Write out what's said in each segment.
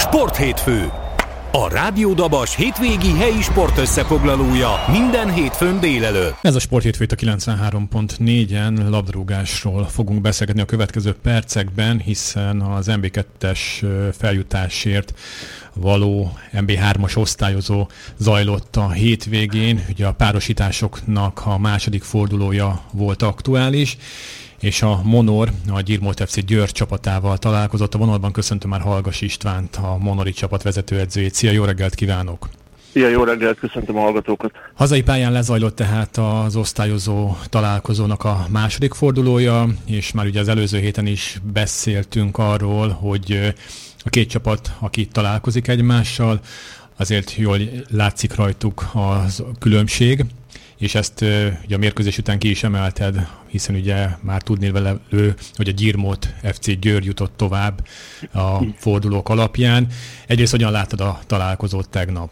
Sporthétfő. A Rádió Dabas hétvégi helyi sport összefoglalója minden hétfőn délelőtt. Ez a Sporthétfőt a 93.4-en labdarúgásról fogunk beszélgetni a következő percekben, hiszen az MB2-es feljutásért való MB3-as osztályozó zajlott a hétvégén. Ugye a párosításoknak a második fordulója volt aktuális, és a Monor, a Gyirmót FC Győr csapatával találkozott. A vonalban köszöntöm már Hallgas Istvánt, a Monori csapat vezetőedzőjét. Szia, jó reggelt kívánok! Szia, jó reggelt, köszöntöm a hallgatókat! Hazai pályán lezajlott tehát az osztályozó találkozónak a második fordulója, és már ugye az előző héten is beszéltünk arról, hogy a két csapat, aki találkozik egymással, azért jól látszik rajtuk a különbség, és ezt ugye a mérkőzés után ki is emelted, hiszen ugye már tudnél vele hogy a Gyirmót FC Győr jutott tovább a fordulók alapján. Egyrészt hogyan láttad a találkozót tegnap?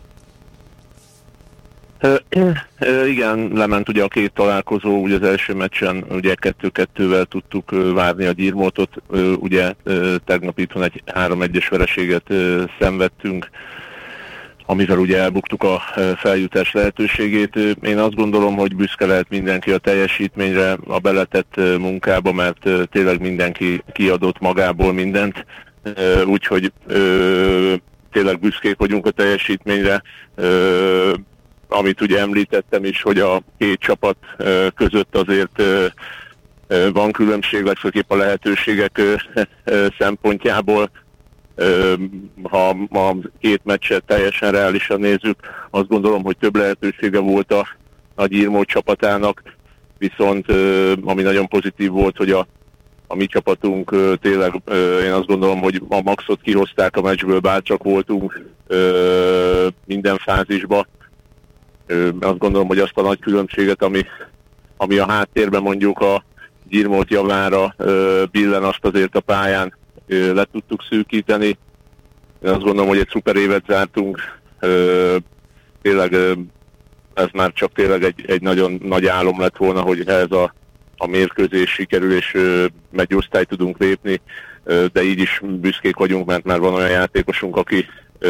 Igen, lement ugye a két találkozó, ugye az első meccsen ugye 2-2-vel tudtuk várni a Gyirmótot, ugye tegnap itthon egy 3-1-es vereséget szenvedtünk, amivel ugye elbuktuk a feljutás lehetőségét. Én azt gondolom, hogy büszke lehet mindenki a teljesítményre, a beletett munkába, mert tényleg mindenki kiadott magából mindent, úgyhogy tényleg büszkék vagyunk a teljesítményre. Amit ugye említettem is, hogy a két csapat között azért van különbség, legfőképp a lehetőségek szempontjából. Ha a két meccset teljesen reálisan nézzük, azt gondolom, hogy több lehetősége volt a Gyirmót csapatának, viszont ami nagyon pozitív volt, hogy a mi csapatunk tényleg, én azt gondolom, hogy a maxot kihozták a meccsből, bátrak voltunk minden fázisba. Azt gondolom, hogy azt a nagy különbséget, ami a háttérben mondjuk a Gyirmót javára billen, azt azért a pályán le tudtuk szűkíteni. Én azt gondolom, hogy egy szuper évet zártunk. Tényleg ez már csak tényleg egy nagyon nagy álom lett volna, hogy ez a mérkőzés sikerül, és egy osztályt tudunk lépni, de így is büszkék vagyunk, mert már van olyan játékosunk, aki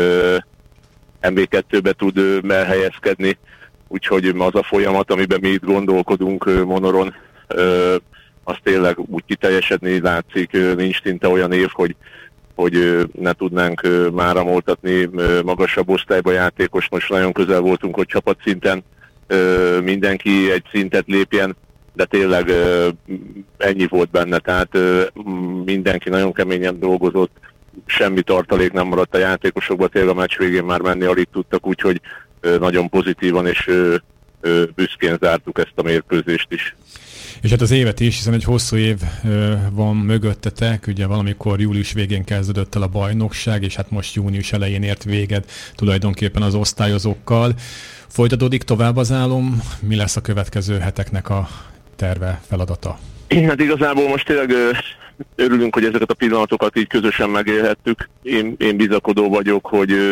MB2-be tud elhelyezkedni, úgyhogy az a folyamat, amiben mi itt gondolkodunk Monoron, az tényleg úgy kiteljesedni látszik, nincs szinte olyan év, hogy ne tudnánk máramoltatni magasabb osztályba játékos. Most nagyon közel voltunk, hogy csapatszinten mindenki egy szintet lépjen, de tényleg ennyi volt benne, tehát mindenki nagyon keményen dolgozott, semmi tartalék nem maradt a játékosokba, tényleg a meccs végén már menni alig tudtak, úgyhogy nagyon pozitívan és büszkén zártuk ezt a mérkőzést is. És hát az évet is, hiszen egy hosszú év van mögöttetek, ugye valamikor július végén kezdődött el a bajnokság, és hát most június elején ért véget tulajdonképpen az osztályozókkal. Folytatódik tovább az álom? Mi lesz a következő heteknek a terve, feladata? Hát igazából most tényleg örülünk, hogy ezeket a pillanatokat így közösen megélhettük. Én bizakodó vagyok,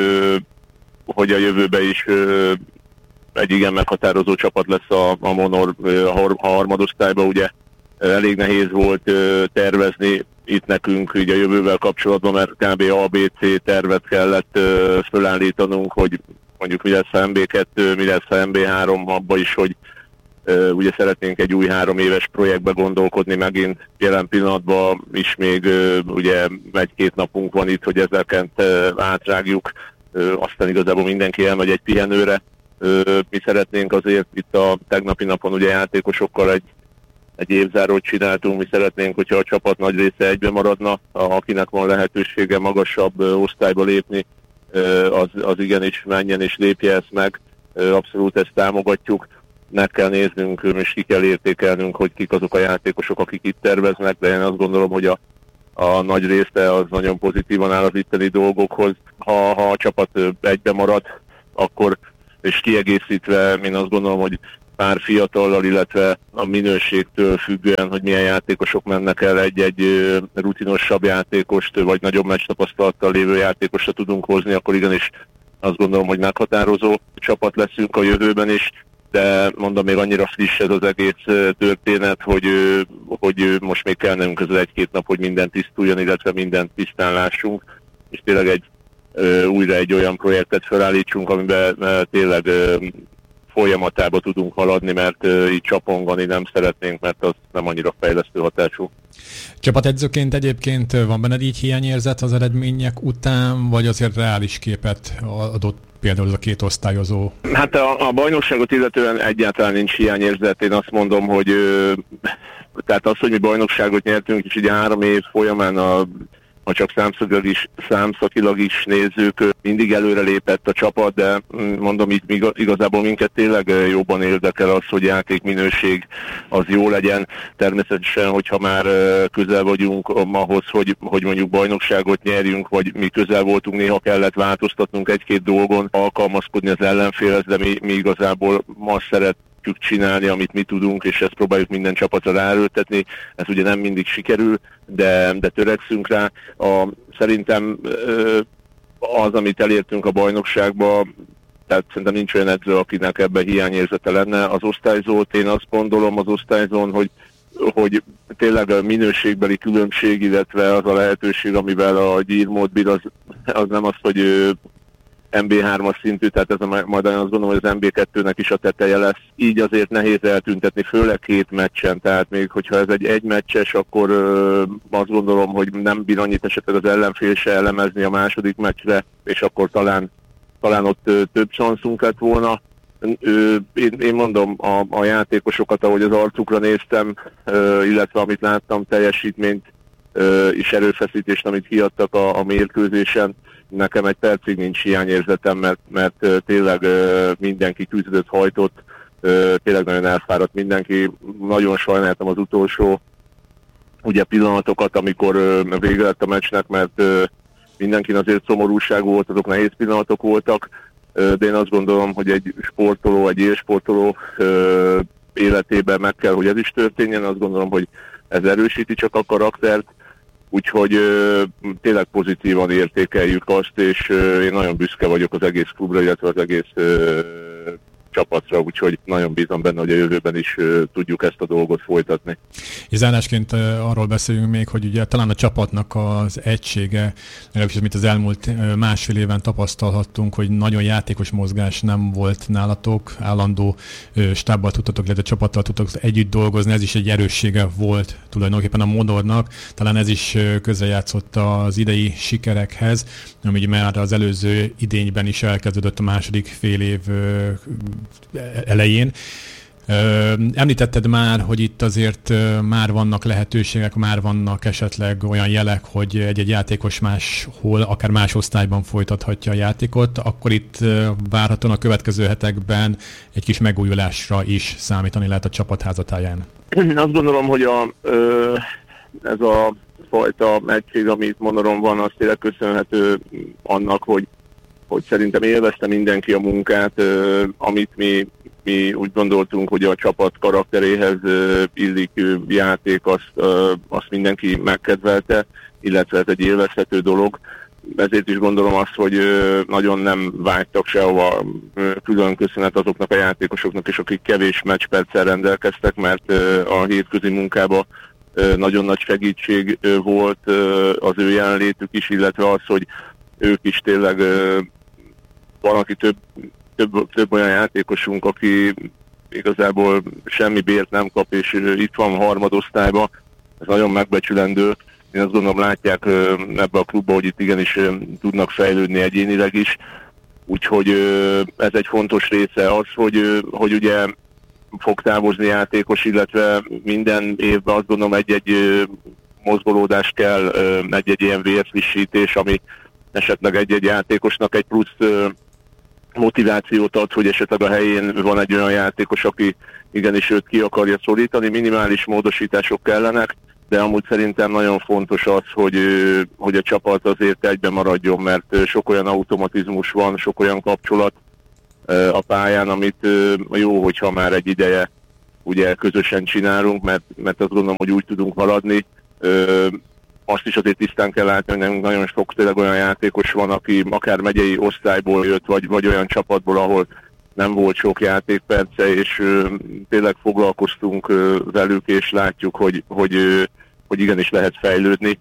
hogy a jövőben is egy igen meghatározó csapat lesz a Monor a harmadosztályban. Ugye elég nehéz volt tervezni itt nekünk így a jövővel kapcsolatban, mert kb. ABC tervet kellett fölállítanunk, hogy mondjuk mi lesz a MB2, mi lesz a MB3, abba is, hogy ugye szeretnénk egy új 3 éves projektbe gondolkodni megint. Jelen pillanatban is még ugye 1-2 napunk van itt, hogy ezeket átrágjuk, aztán igazából mindenki elmegy egy pihenőre. Mi szeretnénk azért itt a tegnapi napon ugye játékosokkal egy évzárót csináltunk, mi szeretnénk, hogyha a csapat nagy része egybe maradna, akinek van lehetősége magasabb osztályba lépni, az igenis menjen és lépje ezt meg, abszolút ezt támogatjuk. Meg kell néznünk és ki kell értékelnünk, hogy kik azok a játékosok, akik itt terveznek, de én azt gondolom, hogy a nagy része az nagyon pozitívan áll az itteni dolgokhoz. Ha a csapat egybe marad, akkor és kiegészítve én azt gondolom, hogy pár fiatallal, illetve a minőségtől függően, hogy milyen játékosok mennek el, egy rutinosabb játékost, vagy nagyobb meccs tapasztalattal lévő játékosra tudunk hozni, akkor igenis azt gondolom, hogy meghatározó csapat leszünk a jövőben is, de mondom, még annyira friss ez az egész történet, hogy most még kell nekünk közül 1-2 nap, hogy minden tisztuljon, illetve mindent tisztán lássunk, és tényleg újra egy olyan projektet felállítsunk, amiben tényleg folyamatába tudunk haladni, mert így csapongani nem szeretnénk, mert az nem annyira fejlesztő hatású. Csapatedzőként egyébként van benned így hiányérzet az eredmények után, vagy azért reális képet adott például az a két osztályozó? Hát a bajnokságot illetően egyáltalán nincs hiányérzet. Én azt mondom, hogy tehát az, hogy mi bajnokságot nyertünk, és ugye 3 év folyamán ha csak számszakilag is nézzük, mindig előre lépett a csapat, de mondom, így igazából minket tényleg jobban érdekel az, hogy játékminőség az jó legyen. Természetesen, hogyha már közel vagyunk ahhoz, hogy mondjuk bajnokságot nyerjünk, vagy mi közel voltunk, néha kellett változtatnunk egy-két dolgon, alkalmazkodni az ellenfélhez, de mi igazából azt szeretjük csinálni, amit mi tudunk, és ezt próbáljuk minden csapatra ráerőltetni. Ez ugye nem mindig sikerül, de törekszünk rá. Szerintem az, amit elértünk a bajnokságba, tehát szerintem nincs olyan edző, akinek ebben hiányérzete lenne. Az osztályzót, én azt gondolom az osztályzón, hogy tényleg a minőségbeli különbség, illetve az a lehetőség, amivel a Gyirmót bír, az nem az, hogy MB3-as szintű, tehát ez majd azt gondolom, hogy az MB2-nek is a teteje lesz. Így azért nehéz eltüntetni, főleg 2 meccsen, tehát még hogyha ez egy meccses, akkor azt gondolom, hogy nem bír annyit esetleg az ellenfél se elemezni a második meccsre, és akkor talán ott több szanszunk lett volna. Én mondom, a játékosokat, ahogy az arcukra néztem, illetve amit láttam, teljesítményt és erőfeszítést, amit kiadtak a mérkőzésen, nekem egy percig nincs hiányérzetem, mert tényleg mindenki küzdött, hajtott, tényleg nagyon elfáradt mindenki. Nagyon sajnáltam az utolsó pillanatokat, amikor vége lett a meccsnek, mert mindenkin azért szomorúság volt, azok nehéz pillanatok voltak, de én azt gondolom, hogy egy élsportoló életében meg kell, hogy ez is történjen. Azt gondolom, hogy ez erősíti csak a karaktert, úgyhogy tényleg pozitívan értékeljük azt, és én nagyon büszke vagyok az egész klubra, illetve az egész csapatra, úgyhogy nagyon bízom benne, hogy a jövőben is tudjuk ezt a dolgot folytatni. És zárásként arról beszéljünk még, hogy ugye talán a csapatnak az egysége, legalábbis amit az elmúlt másfél éven tapasztalhattunk, hogy nagyon játékos mozgás nem volt nálatok, állandó stábbal tudtatok, illetve csapattal tudtatok együtt dolgozni, ez is egy erőssége volt tulajdonképpen a Modornak, talán ez is közrejátszott az idei sikerekhez, ami már az előző idényben is elkezdődött a második fél év elején. Említetted már, hogy itt azért már vannak lehetőségek, már vannak esetleg olyan jelek, hogy egy játékos máshol, akár más osztályban folytathatja a játékot, akkor itt várhatóan a következő hetekben egy kis megújulásra is számítani lehet a csapat házatáján. Azt gondolom, hogy ez a fajta egység, amit Monoron van, az tényleg köszönhető annak, hogy szerintem élvezte mindenki a munkát, amit mi úgy gondoltunk, hogy a csapat karakteréhez illik játék, azt mindenki megkedvelte, illetve ez egy élvezhető dolog. Ezért is gondolom azt, hogy nagyon nem vágytak sehova. Külön köszönet azoknak a játékosoknak is, akik kevés meccsperccel rendelkeztek, mert a hétközi munkában nagyon nagy segítség volt az ő jelenlétük is, illetve az, hogy ők is tényleg van, aki több olyan játékosunk, aki igazából semmi bért nem kap, és itt van harmadosztályban, ez nagyon megbecsülendő. Én azt gondolom, látják ebbe a klubba, hogy itt igenis tudnak fejlődni egyénileg is. Úgyhogy ez egy fontos része az, hogy ugye fog távozni játékos, illetve minden évben azt gondolom egy-egy mozgolódás kell, egy-egy ilyen vérfrissítés, ami esetleg egy-egy játékosnak egy plusz motivációt ad, hogy esetleg a helyén van egy olyan játékos, aki igenis őt ki akarja szorítani. Minimális módosítások kellenek, de amúgy szerintem nagyon fontos az, hogy a csapat azért egyben maradjon, mert sok olyan automatizmus van, sok olyan kapcsolat a pályán, amit jó, hogyha már egy ideje ugye közösen csinálunk, mert azt gondolom, hogy úgy tudunk haladni. Azt is azért tisztán kell látni, hogy nagyon sok tényleg olyan játékos van, aki akár megyei osztályból jött, vagy olyan csapatból, ahol nem volt sok játékperce, és tényleg foglalkoztunk velük, és látjuk, hogy igenis lehet fejlődni.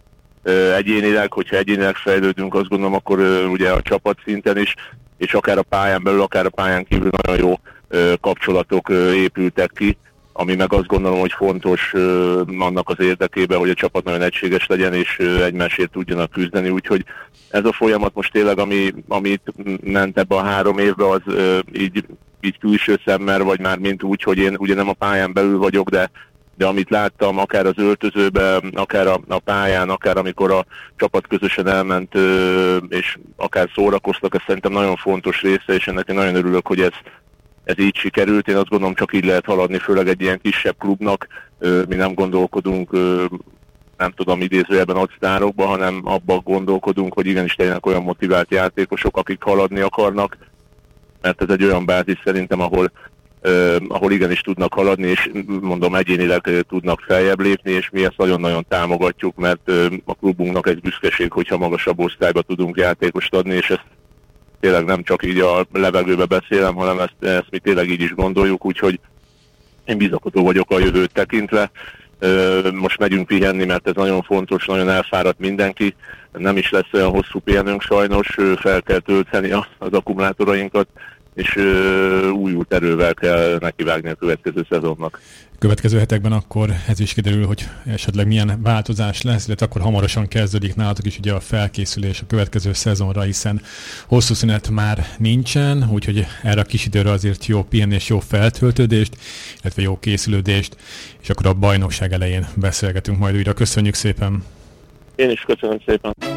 egyénileg, hogyha egyénileg fejlődünk, azt gondolom, akkor ugye a csapat szinten is, és akár a pályán belül, akár a pályán kívül nagyon jó kapcsolatok épültek ki, ami meg azt gondolom, hogy fontos annak az érdekében, hogy a csapat nagyon egységes legyen, és egymásért tudjanak küzdeni, úgyhogy ez a folyamat most tényleg, amit ment ebbe a 3 évbe, az így külső szemmel, vagy már mint úgy, hogy én ugye nem a pályán belül vagyok, de amit láttam, akár az öltözőben, akár a pályán, akár amikor a csapat közösen elment, és akár szórakoztak, ez szerintem nagyon fontos része, és ennek én nagyon örülök, hogy ez így sikerült. Én azt gondolom, csak így lehet haladni, főleg egy ilyen kisebb klubnak. Mi nem gondolkodunk, nem tudom, idézőjelben actárokba, hanem abban gondolkodunk, hogy igenis legyenek olyan motivált játékosok, akik haladni akarnak, mert ez egy olyan bázis szerintem, ahol igenis tudnak haladni, és mondom, egyénileg tudnak feljebb lépni, és mi ezt nagyon-nagyon támogatjuk, mert a klubunknak egy büszkeség, hogyha magasabb osztályba tudunk játékost adni, és ezt tényleg nem csak így a levegőbe beszélem, hanem ezt mi tényleg így is gondoljuk, úgyhogy én bizakodó vagyok a jövőt tekintve. Most megyünk pihenni, mert ez nagyon fontos, nagyon elfáradt mindenki, nem is lesz olyan hosszú pihenőnk sajnos, fel kell tölteni az akkumulátorainkat, és újult erővel kell nekivágni a következő szezonnak. Következő hetekben akkor ez is kiderül, hogy esetleg milyen változás lesz, illetve akkor hamarosan kezdődik nálatok is ugye a felkészülés a következő szezonra, hiszen hosszú szünet már nincsen, úgyhogy erre a kis időre azért jó pihenés, jó feltöltődést, illetve jó készülődést, és akkor a bajnokság elején beszélgetünk majd újra. Köszönjük szépen! Én is köszönöm szépen!